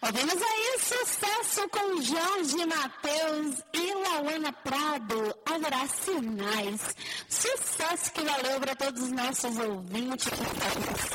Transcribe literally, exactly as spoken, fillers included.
Ouvimos aí sucesso com Jorge Mateus e Lauana Prado, Haverá Sinais. Sucesso que valeu para todos os nossos ouvintes que estão